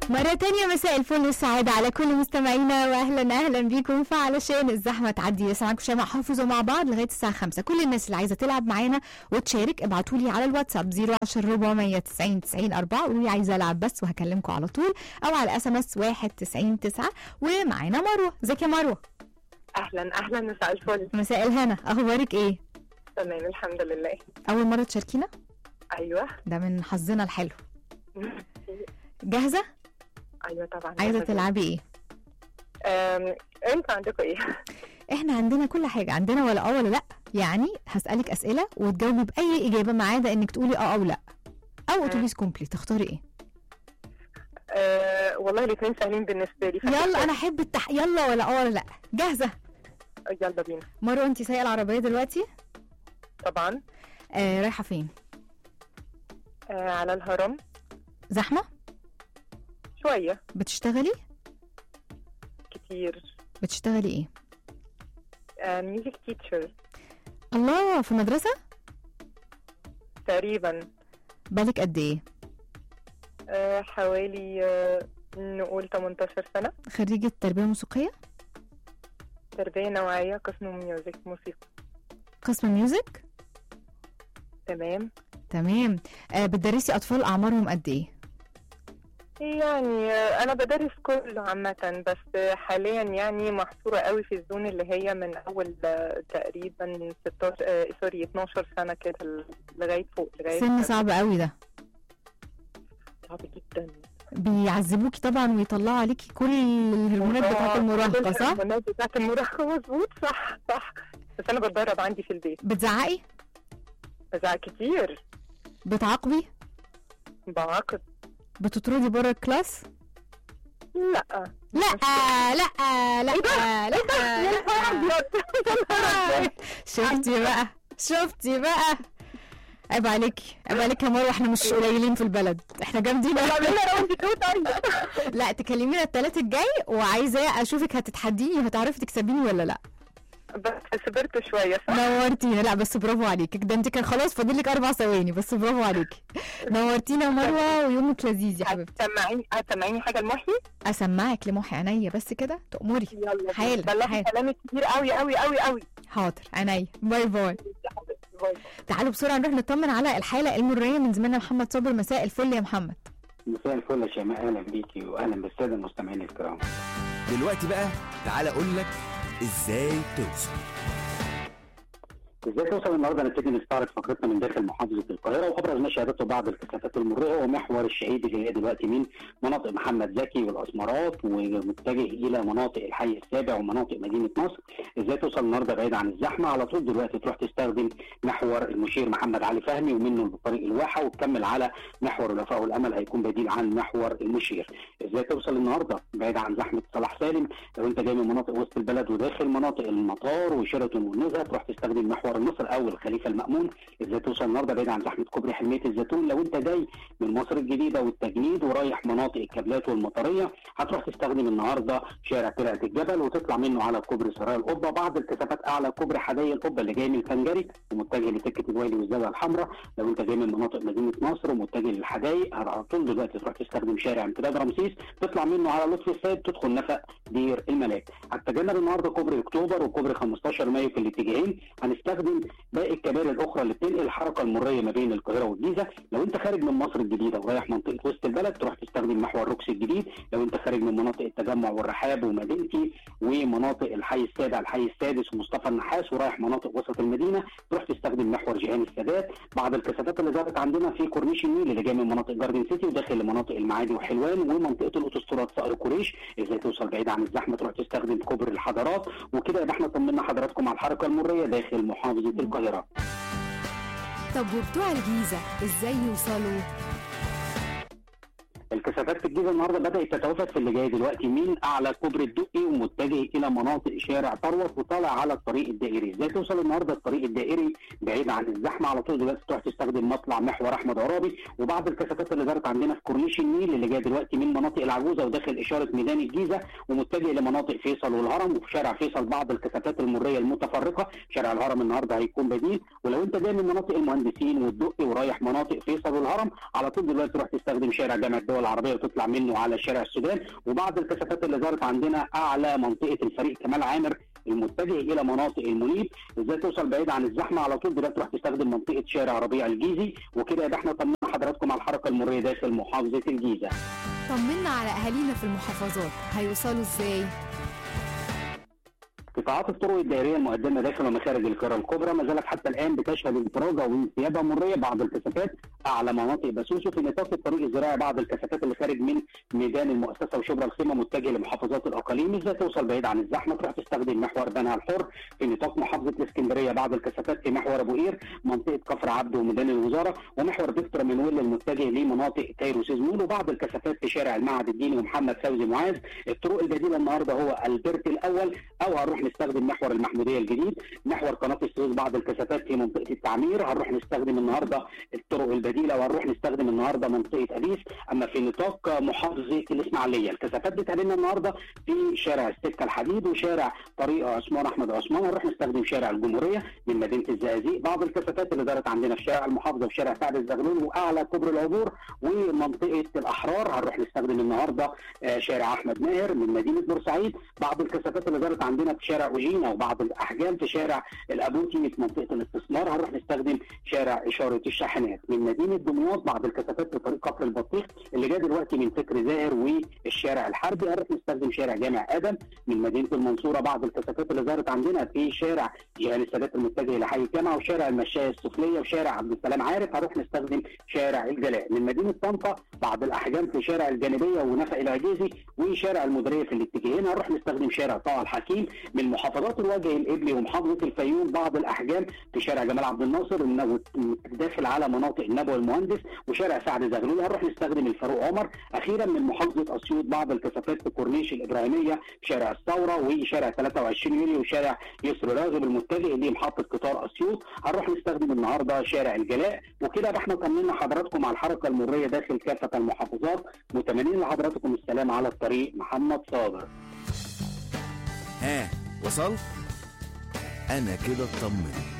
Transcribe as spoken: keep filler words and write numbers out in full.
مرة تانية مساء الفل والسعادة على كل مستمعينا، واهلا اهلا بيكم. فعلشان الزحمة تعدي يسمعكم شيماء حافظ مع بعض لغاية الساعة خمسة. كل الناس اللي عايزة تلعب معانا وتشارك ابعتوا لي على الواتساب صفر عشرة أربعمية تسعين تسعين أربعة، قولوا لي عايزة العب بس وهكلمكم على طول، او على اس ام اس واحد تسعين تسعة. ومعانا مروة. ازيك يا مروة؟ اهلا اهلا، مساء الفل. مساء الهنا، اخبارك ايه؟ تمام الحمد لله. اول مرة تشاركينا؟ ايوه ده من حظنا الحلو. جاهزة؟ ايوه طبعا. عايزة تلعبي ايه؟ أم... انت عندكم ايه؟ احنا عندنا كل حاجة، عندنا ولا اه ولا لا. يعني هسألك اسئلة وتجاوبي باي اجابة ما عدا انك تقولي اه او لا، او اتوبيس كومبلي. تختاري ايه؟ أه... والله الاثنين سهلين بالنسبة لي. يلا انا احب التح... يلا ولا اه ولا لا. جاهزة؟ يلا بينا. مروة انت سايقة العربية دلوقتي؟ طبعا. آه رايحة فين؟ أه... على الهرم. زحمة؟ شوية. بتشتغلي؟ كتير. بتشتغلي ايه؟ أه... ميوزك تيتشر. الله، في مدرسة؟ تقريبا. بالك قد ايه؟ أه... حوالي أه... نقول تمنتاشر سنة. خريجة تربية موسيقية؟ تربية نوعية، قسم ميوزك، موسيقى. قسم ميوزك؟ تمام. تمام. آه بتدرسي أطفال أعمارهم قد ايه؟ يعني انا بدرس كله عامه، بس حاليا يعني محصوره قوي في الزون اللي هي من اول تقريبا ستاشر سوري اتناشر سنه كده لغايه فوق، لغايه سن صعب قوي ده. صعب جدا. بيعذبوكي طبعا ويطلعوا عليكي كل الهرمونات بتاعت المراهقه، صح؟ الهرمونات بتاعت المراهقه، مظبوط، صح صح. بس انا بتدرب عندي في البيت. بتزعقي؟ بزعق كتير. بتعاقبي؟ بعاقب. بتطردي بره الكلاس؟ لا لا لا لا لا لا. شفتي بقى شفتي بقى عيب عليكي عيب عليكي يا مروه، احنا مش قليلين في البلد، احنا جامدين. لا تكلمينا الثلاث الجاي، وعايزه اشوفك هتتحديني وهتعرفي تكسبيني ولا لا. بس صبرت شويه. صح، نورتينا. لا بس برافو عليكي، ده انت كان خلاص فاضل لك اربع ثواني بس، برافو عليكي. نورتينا يا مروه، ويومك لذيذ يا حبيبتي. هتسمعيني هتسمعيني حاجه لمحي؟ اسمعك لمحي عينيا بس كده تأمري. يلا حالا بلغي كلامك كتير قوي قوي قوي قوي. حاضر عينيا. باي باي. تعالوا بسرعه نروح نطمن على الحاله المريه من زميلنا محمد صابر. مساء الفل يا محمد. مساء الفل يا شيماء، اهلا بيكي واهلا بالساده المستمعين الكرام. دلوقتي بقى تعالى اقول لك ازاي توصل. ازاي توصل النهارده؟ نبتدي نستعرض فقرتنا من داخل محافظه القاهره، وابرز ما شهدته بعض الكثافات المريه هو محور الشهيد اللي جاي دلوقتي من مناطق محمد زكي والاسمرات ومتجه الى مناطق الحي السابع ومناطق مدينه نصر. ازاي توصل النهارده بعيد عن الزحمه؟ على طول دلوقتي تروح تستخدم محور المشير محمد علي فهمي ومنه بطريق الواحه، وتكمل على محور الوفاء والامل، هيكون بديل عن محور المشير. ازاي توصل النهارده بعيد عن زحمه صلاح سالم؟ لو انت جاي من مناطق وسط البلد وداخل مناطق المطار وشيراتون والنزهه تروح تستخدم محور مصر او الخليفه المأمون. ازاي توصل النهارده بعيد عن زحمه كوبري حلميه الزيتون؟ لو انت جاي من مصر الجديده والتجنيد ورايح مناطق الكابلات والمطريه هتروح تستخدم النهارده شارع ترعه الجبل وتطلع منه على كوبري سرايا القبه. بعض الكثافات اعلى كوبري حدائق القبه اللي جاي من الفنجري ومتجه لسكه الويلي والزاويه الحمراء. لو انت جاي من مناطق مدينه نصر ومتجه للحدائق على طول دلوقتي تروح تستخدم شارع امتداد رمسيس، تطلع منه على لطفي السيد تدخل نفق دير الملاك. هتتجنب النهارده كوبري اكتوبر وكوبري خمستاشر مايو في الاتجاهين. هنستخدم باقي الكباري الاخرى اللي بتنقل الحركه المريه ما بين القاهره والجيزه. لو انت خارج من مصر الجديده ورايح منطقه وسط البلد تروح تستخدم محور روكسي الجديد. لو انت خارج من مناطق التجمع والرحاب ومدينتي ومناطق الحي السابع الحي السادس ومصطفى النحاس ورايح مناطق وسط المدينه تروح تستخدم محور جهان السادات. بعض الكثافات اللي ظهرت عندنا في كورنيش النيل اللي جاي من مناطق جاردن سيتي وداخل لمناطق المعادي وحلوان ومنطقه الاسطورات صقر قريش. ازاي توصل بعيد عن الزحمه؟ تروح تستخدم كوبري الحضارات. وكده يبقى احنا طمنا حضراتكم على الحركه المريه داخل محافظه القاهره. طب وبتوع الجيزة ازاي يوصلوا؟ الكثافات في الجيزه النهارده بدات تتوافد في اللي جاي دلوقتي من اعلى كوبري الدقي ومتجه الى مناطق شارع ثروت وطالع على الطريق الدائري. ازاي توصل النهارده الطريق الدائري بعيد عن الزحمه؟ على طول دلوقتي تروح تستخدم مطلع محور احمد عرابي. وبعض الكثافات اللي دارت عندنا في كورنيش النيل اللي جاي دلوقتي من مناطق العجوزه وداخل اشاره ميدان الجيزه ومتجه لمناطق فيصل والهرم. وفي شارع فيصل بعض الكثافات المريه المتفرقه، شارع الهرم النهارده هيكون بديل. ولو انت جاي من مناطق المهندسين والدقي ورايح مناطق فيصل والهرم على طول دلوقتي تروح تستخدم شارع جامعه الدول العربيه المريه وتطلع منه على شارع السودان. وبعض الكثافات اللي ظهرت عندنا اعلى منطقه الفريق كمال عامر المتجه الى مناطق المنيب. ازاي توصل بعيد عن الزحمه على طول دلوقتي تروح تستخدم منطقه شارع ربيع الجيزي. وكده يبقى احنا طمنا حضراتكم على الحركه المريه داخل محافظه الجيزه. طمنا على اهالينا في المحافظات، هيوصلوا ازاي؟ قطاعات الطرق الدائريه المقدمه داخل ومخارج القاهره الكبرى ما زالت حتى الان بتشهد انفراجه وانسيابه مريه. بعض الكثافات اعلى مناطق بسوسو في نطاق الطريق الزراعي، بعض الكثافات اللي خارج من ميدان المؤسسه وشبرا الخيمه متجه لمحافظات الاقاليم. ازاي توصل بعيد عن الزحمه تروح تستخدم محور بنها الحر. في نطاق محافظه الاسكندريه بعض الكثافات في محور ابو قير، منطقه كفر عبده وميدان الوزاره، ومحور فيكتور منويل المتجه لمناطق كايرو سيزمول، وبعض الكثافات في شارع المعهد الديني ومحمد فوزي معاذ. الطرق البديله النهارده هو البرت الاول، او هنروح نستخدم محور المحموديه الجديد، محور قناه السويس بعض الكثافات في منطقه التعمير. هنروح نستخدم النهارده الطرق البديله وهنروح نستخدم النهارده منطقه ابيس. اما في نطاق محافظه الاسماعيليه الكثافات بتقابلنا النهارده في شارع السكه الحديد وشارع طريق عثمان احمد عثمان. هنروح نستخدم شارع الجمهوريه من مدينه الزقازيق. بعض الكثافات اللي دارت عندنا في شارع المحافظه وشارع سعد الزغلول واعلى كوبري العبور ومنطقه الاحرار. هنروح نستخدم النهارده شارع احمد ماهر من مدينه بورسعيد. بعض الكثافات اللي دارت عندنا في شارع اوجينا وبعض الاحجام في شارع الابوتي في منطقه الاستثمار. هنروح نستخدم شارع اشاره الشاحنات من مدينه دمياط. بعض الكثافات في طريق كفر البطيخ اللي جاي دلوقتي من فكر زاهر والشارع الحربي. هنروح نستخدم شارع جامع ادم من مدينه المنصوره. بعض الكثافات اللي ظهرت عندنا في شارع جهان السادات المتجه لحي الجامعه وشارع المشايه السفليه وشارع عبد السلام عارف. هنروح نستخدم شارع الجلاء من مدينه طنطا. بعض الاحجام في شارع الجانبيه ونفق العجيزي وشارع المديريه في الاتجاهين. هنروح نستخدم شارع طه الحكيم من محافظات الوجه الابلي ومحافظه الفيوم. بعض الاحجام في شارع جمال عبد الناصر داخل على مناطق النبوه المهندس وشارع سعد زغلول. هنروح نستخدم الفاروق عمر. اخيرا من محافظه اسيوط بعض الكثافات في كورنيش الابراهيميه في شارع الثوره وشارع ثلاثة وعشرين يوليو وشارع يسر راغب المتجه لمحطه قطار اسيوط. هنروح نستخدم النهارده شارع الجلاء. وكده احنا طمنا حضراتكم على الحركه المريه داخل كافه المحافظات. متمنين لحضراتكم السلام على الطريق. محمد صابر. ها وصلت؟ انا كده اطمنت.